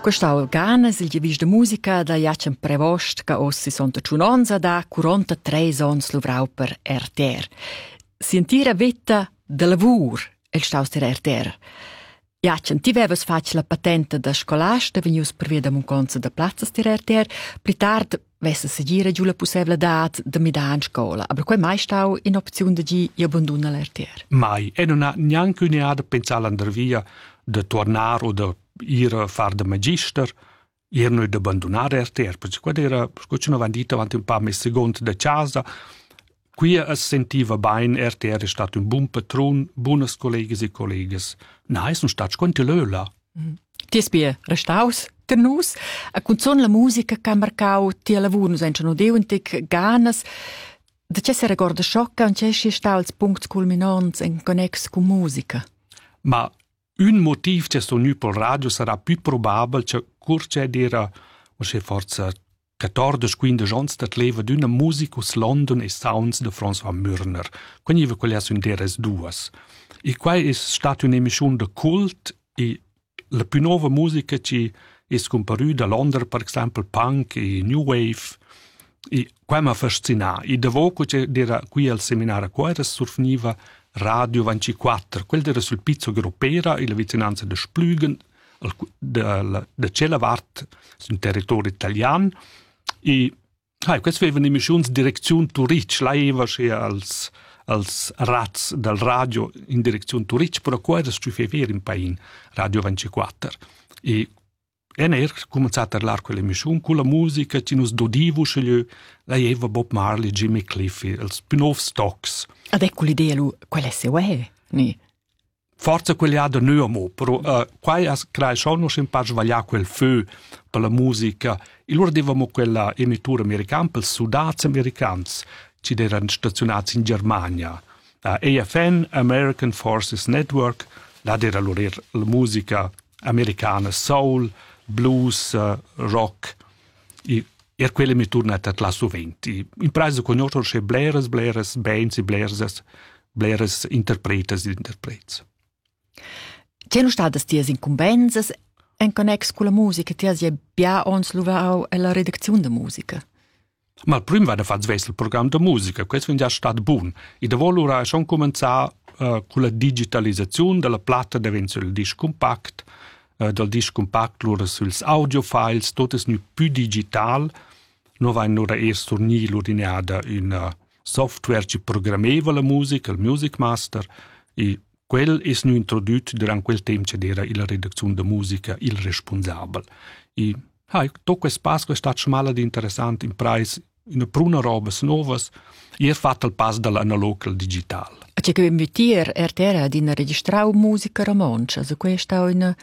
Quest'au ganas il giavis de musica da Jacem Prevost che ossi son tachunonza da 43 ons luvrau per RTR. Sentira vetta de lavur el staus der RTR. Jacem, ti vevas fac la patente da scolasta, venius per via da munconza da plazzas der RTR, pli tard vessa segira giù la possibilità de midà in scola, aber quei mai stau in opzione de gi i abbandona l'RTR? Mai, e non ha neanche un'idea pensare andare via de tornare o de ir a far de magister, ir noi de abbandonare RTR, perché qua era, scuccio una vandita avanti un paar mesi secondi da casa, qui es sentiva bene, RTR è stato un buon patron, buone colleghe e colleghe. No, sono stati quanti l'ola. Ti spie restaus ter nus, a cunzon la musica che ha marcau ti a lavur, nus entra no deuntic ganas, da c'è se ricorda sciocca, non c'è si stau als punct culminants in connex con musica? Ma un motiv che sto nu per radio sarà più probabile che curce d'era, forse 14-15 ans dat leva d'una musicus London e Sounds de François Mürner. Quindi io quelle sono deres duas. E qua è stata un'emissione de cult e la più nuova musica che è scomparita da Londra, per esempio punk e new wave. E qua mi ha fascinato. E da voco c'era qui al seminario qua era surfniva Radio 24. Quel era sul pizzo Gropera e la vicinanza de Splügen, da Cellavart, sul territorio italiano. E questa aveva un'emissione di direzione Turic, lei aveva als rats del radio in direzione Turic, però qua era stufevere in paese Radio 24. E è cominciato a parlare quell'emissione con la musica, ci nos dodivo, lei aveva Bob Marley, Jimmy Cliff, els spin-off stocks. Ed ecco l'idea, quella se è, ni? Forse quelli ha da nuovo, però qua crea schon un po' sbagliato quel feu per la musica. E loro avevamo quella emittore americana, per i soldati americani, che erano stazionati in Germania. AFN, American Forces Network, là era la musica americana, soul, blues, rock. E quella emittore nata la soventi. In pratica conoscono c'è bleres, bands e bleres interpretes e interprets. C'è non stato stias incumbenze in connex con la musica, ti hai già ons luvau alla redazione di musica? Ma prima vada fatto il programma di musica, questo è già stato buono. E da volura schon cominciare con la digitalizzazione della platta diventa il disco compact, del disco compact lura sugli audiofiles, tutto è più digitale. Noi vanno ora erst tornare l'ordinata in software che programmava la musica, il Music Master, e quel è nu introdotto durante quel tempo che era la redazione di musica il responsabile. E tutto questo passo è stato molto interessante in price, in pruna roba nuova, e è fatto il passo dall'analogo al digitale. C'è che invitare RTR ad registrare musica romancia, so questo è una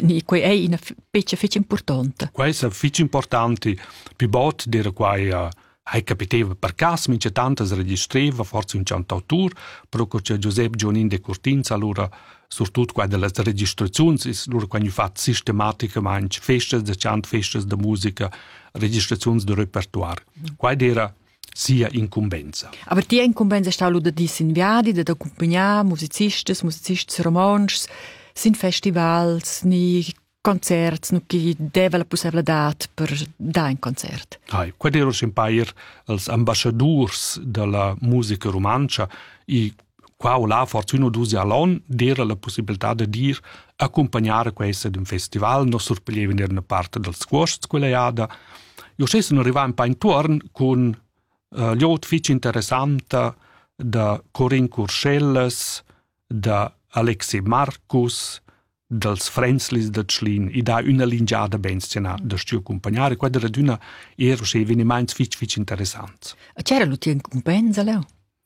fece importante. Questo è fece importante, più volte era qua capitava per caso, mince tantas registrava, forse un cantautor, però c'è Giuseppe Gionin de Cortins, allora, soprattutto qua delle registrazioni, allora quando fatto sistematicamente feste de chant, feste de musica, registrazioni de repertoire. Qua era sia incumbenza. Aber die incumbenza sta lu da disinviadi, da accompagnare musicistes romansch, sin festivals, ni concerts, no chi deve la possibilità per dare un concert. Qua ero sempre els ambasciadors della musica romancia e qua o là forse uno due all'anno era la possibilità di dire accompagnare questo ad un festival, non sorprendeva in una parte del squash quella iada. Io stesso non arrivavo un po' intorno con gli outfit interessanti da Corinne Curschelles, da Alexei Marcus, dels Frenzlis de Tschlin, e da una lingiada benzina da stu accompagnare, qua era d'una ero se eveniments fich interessanti. C'era l'utia incumbenza, Leo?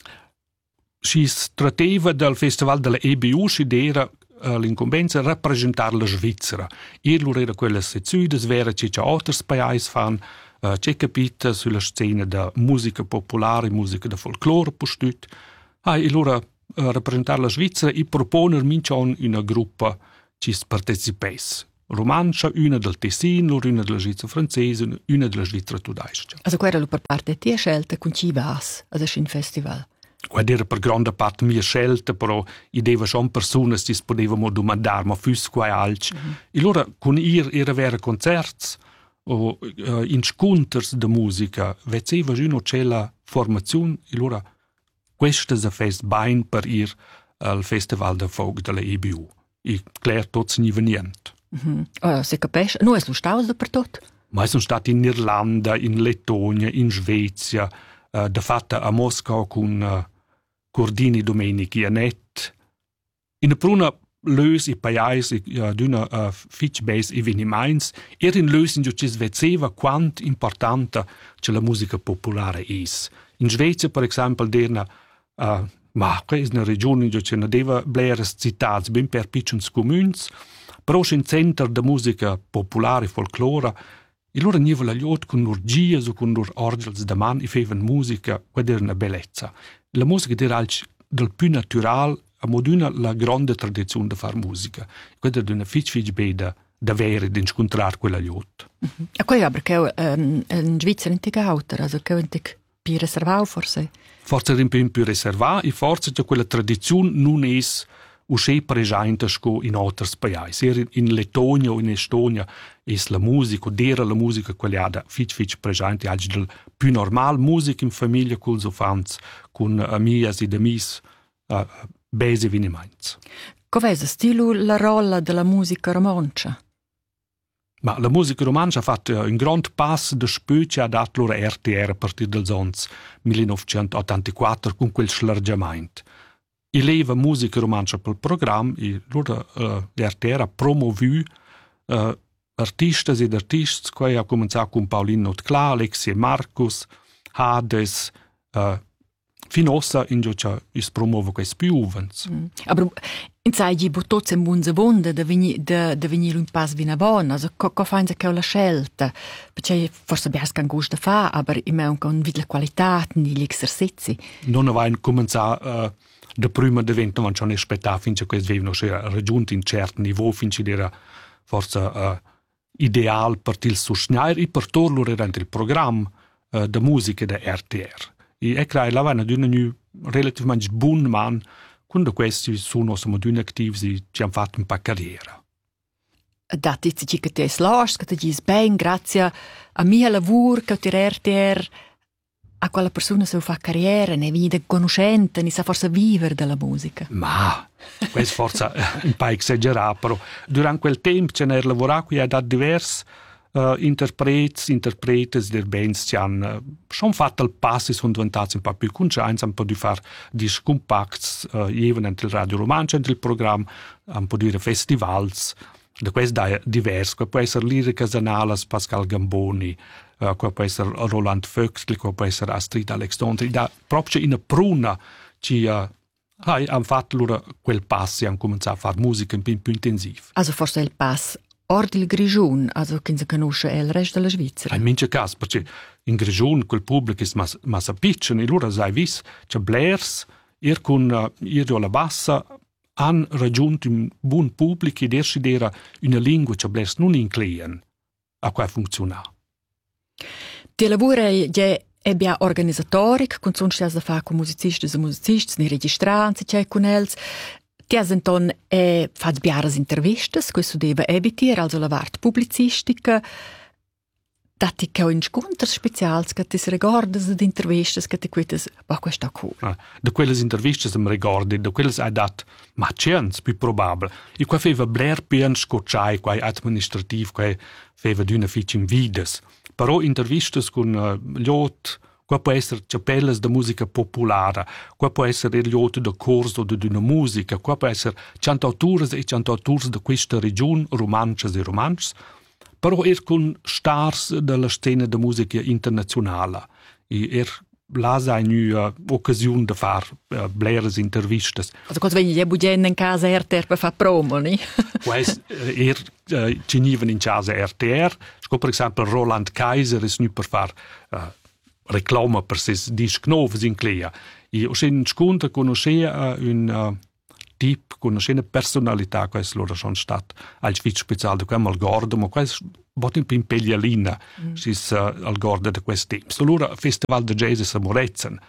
Si trattava del festival della EBU, si era l'incumbenza rappresentare la Svizzera. Loro era quella sezione, vera c'è altri paesi fan, c'è capita sulla scena da musica popolare, musica da folklore postut. E loro rappresentare la Svizzera e proponere mincion una gruppa ci partecipasse. Romancia, una del Tessin, una della Svizzera francese, una della Svizzera tedesca. Also quella per parte di scelta con ci vas ad un festival? Quad era per grande parte mia scelta, però ideva schon personas che podevamo domandar, ma fus quai alci. E allora, con era vera concerts o inconters de musica, vezeva giuno c'è la formazione, e allora questa se fes bain per ir al Festival de Folk della EBU. E clar tots ni venient. Se capisce, non è lo staus dappertutto? Ma sono stati in Irlanda, in Lettonia, in Svezia, de fatta a Mosca con Cordini Domenici Anet. In pruna lös i paesi d'una fitch base eveniments in lös in ci svezeva quant importante che la musica popolare is. In Svezia, per esempio, derna ma che è una regione dove ci deva bleres citats ben per piccins communs, però c'è un centro di musica popolare, folklore, e loro niva la liot con lor gias o con lor orgels da man e fevan musica, quad era una bellezza. La musica era del più natural, a moduna la grande tradizione di far musica. Quad era una fitch beda da vere, di incontrare quella liot. E poi perché in Svizzera non ti gauter, also che non ti più riservato forse? Forse era un po' più riservato e forse che quella tradizione non è uscì presente in altri paesi. In Lettonia o in Estonia è la musica, era la musica quella da fitch presente, anche del più normal musica in famiglia con i fans, con amici ed amici, besi avvenimenti. Come è stile la rolla della musica romancia? Ma la musica romancia ha fatto un grande passo da spö che ha dato loro RTR a partire dal 1984 con quel slargiamento. E leva musica romancia per il programma e loro RTR ha promovuto artisti ed artisti che ha cominciato con Paulino Notcla, Alexia Marcus, Hades, finossa in gioccia is promuove questi più uvens. Aber in sai gi buttot sem bunze vonde da venire un pas vina bon, also co fain se la scelta, perché forse bias can gust da fa, aber immer un con vid la qualità ni gli esercizi. Non avain cominciar da prima de vento man schon aspettava finché questi vevano raggiunto in certo niveau, finché era forse ideal per il sostegno e per torlo era il programma da musica da RTR. E credo che la una relativamente buon man quando questi sono attivi e ci hanno fatto un po' carriera. Da ti dici che ti è slash, che ti dici bene, grazie a mio lavoro, che ti RTR, a quella persona se fa carriera, ne viene conoscente, ne sa forse vivere della musica. Ma, questo forse un po' esagerato, però durante quel tempo ce n'era lavorato qui da diversi interpretes der bands che hanno schon fatto il passo e sono diventati un po' più conscienti, hanno potuto fare dischi compacts, even nel Radio Romancia, nel programma, hanno potuto dire festivals, da questo è diverso, può essere Lirica Zanalas, Pascal Gamboni, può essere Roland Föxl, può essere Astrid Alexandri, da proprio in una pruna ci hanno fatto loro quel passo e hanno cominciato a fare musica un po' più intensiva. Also forse il passo Ordil Grigiun, also che si conosce il resto della Svizzera. In mince caso, perché in Grigiun quel pubblico è massa piccolo e loro sai vis che Blairs con Irio la Bassa hanno raggiunto un buon pubblico ed era una lingua che Blairs non inclien a cui funziona. Ti lavori è organizzatorico, con sono stati da fare con musicisti e musicisti, ne registranti, c'è con els. Tiasenton faz biaras intervistas, questo deve evitare, also la vart publicistica. Dati che ho incontri speciali che ti ricordas di intervistas che ti quittas, ma questo è cool. Da quelle intervistas mi ricordi, da quelle hai dato, ma c'è più probabile. E qua feva bler pian scocciai, qua amministrativ, qua feva d'una fici in vides. Però intervistas con Liot, qua può essere cappelles da musica popolare, qua può essere il liotto da corso di una musica, qua può essere cantautores e cantautors di questa regione, romances e romances, però con stars della scena da musica internazionale. E là sai occasione di fare bleres intervistas. Also cosa vegni je budgen in casa RTR per fare promo, ni? Questo ci niven in casa RTR, per esempio Roland Kaiser è nu per fare reclama per ses disc novs in clea. E ho sen sconta conoscea un tip, conoscea una personalità che loro sono stat al svitz speciale di quel gordo, ma questo bot in pimpeglialina sis al gordo di questo tempo. Allora festival de jazz a Morezen,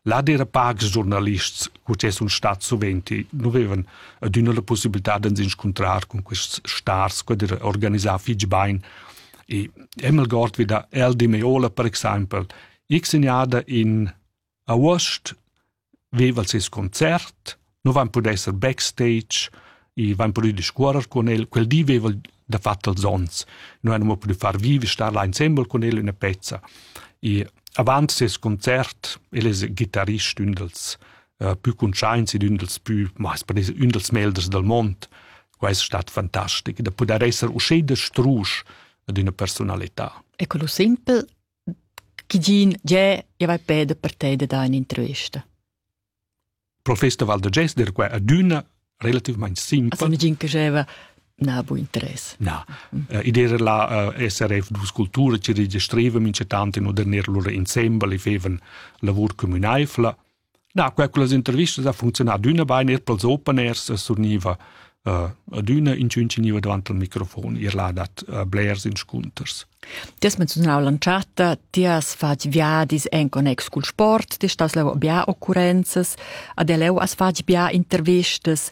là d'era pags giornalists che sono stati soventi, non avevano aduna la possibilità di incontrare con questi stars, che era organizzati fig bain. E emel gord vida El Di Meola, per esempio, segnada in agosto, aveva il suo concert, non van poter essere backstage, e van poter discorrere con lui, quel dì aveva da fatto il sons. Noi abbiamo potuto far vivi, stare là insieme con lui in una pezza. E avanti il concert, ele è chitarrista, un dels più conosciuti, un dels più, un dels melders del mondo. Questo è stato fantastico, da poter essere uscito da strusch ad una personalità. E quello semplice, chi dice, già vai pede per te da un'intervista? Per il Festival de Jazz, era qua ad una relativamente semplice. Also, non che aveva no buon interesse. No. Ed era la SRF dus Cultura, ci registravano in tanti, non erano loro insieme, e facevano lavoro comunale. No, quelle interviste ha funzionato una bene, era per gli open airs, sorniva ad una inciuniva davanti al microfono, era là dat blairs in sconters. Ti has menzionato lanciata, ti has fatto viadis en connex col sport, ti stas leu bia occurrences, ad leu has fatto bia intervistes,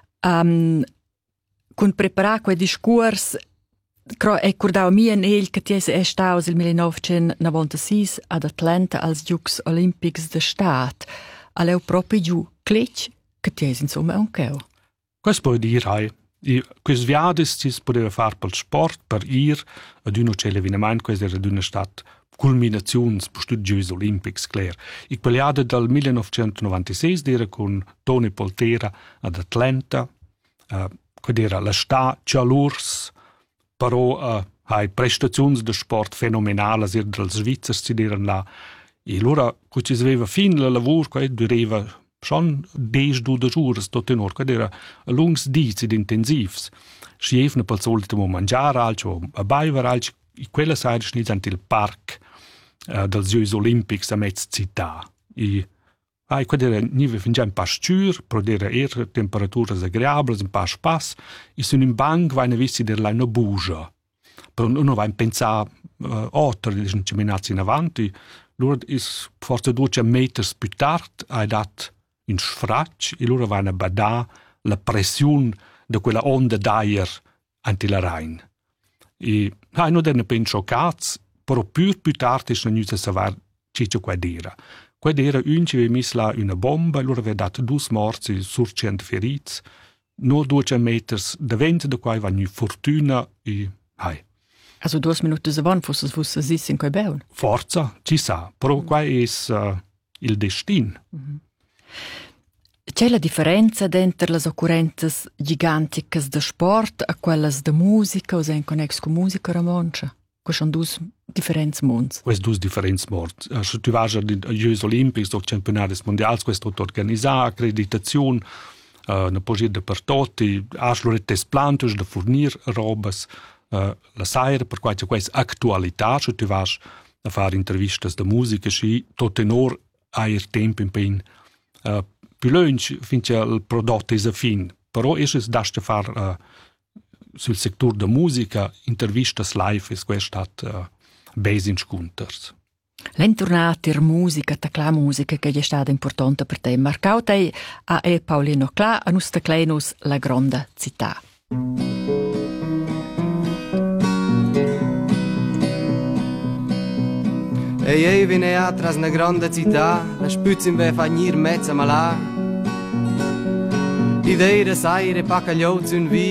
con preparar quel discurs, ricordavo mia in el che ti è stato nel 1996 ad Atlanta als Jeux Olympics de Stat, a leu proprio giù clec che ti è insomma un cheo. Questo può dire, questi viadi si poteva fare per il sport, per ir, ad uno c'è l'avvenimento, questo era ad una stata culminazione per tutti i Giochi Olimpici, claro. E quell'anno del 1996 era con Tony Poltera ad Atlanta, che era la sta Cialurs, però hai prestazioni di sport fenomenali, era dal Svizzeri si erano là. E allora, quando si aveva fin il lavoro, che durava schon 10-12 ore, tutto era lungs dizi intensivs. Schiefne per solito mangiare altro, a beivere altro, e quella sera si è il parco dels Giochi Olimpici a mezza città. E quello era nive fin già un pasture, però era temperature agreabili, un po' spasso, e su un banco vai a vedere là una bugia. Però non vai a pensare oltre, sono camminati in avanti, allora forse 200 metri più tardi hai dato in sfraccio e loro vanno a badare la pressione di quella onda d'aria ante la Rhein. E non erano ben scioccati, però più tardi sono venuti a sapere ciò che era. Quello era un che aveva messo là una bomba e loro aveva dato 2 morti, sur 100 feriti, non 200 metri davanti da qua vanno fortuna e Also 2 minuti davanti fosse esiste in quel beun? Forza, ci sa, però qua è il destino. C'è la differenza entre le occurrenze gigantiche de sport e quelle de musica, o se in connex con musica romancia? Questi sono 2 differenti mondi. Questi 2 differenti mondi. Se tu vai ai Giochi Olimpici o ai campionati mondiali, questo è tutto organizzato, accreditazione, una posizione per tutti, hai test plantus da fornire robe, la sera, per cui c'è questa attualità, se tu vai a fare interviste di musica, tutto in ora hai il tempo in pen. Più lungi finché il prodotto è fin, però è da fare sul settore della musica, interviste live, è stato base in sconters. L'entornata in musica, la musica che è stata importante per te, marcau te a Paulino Cla, a nostra Clenus, la grande città. Ei vine atras na grande città, la spüzin ve fagnir mezza malà. Idee da saire pacagliozun vi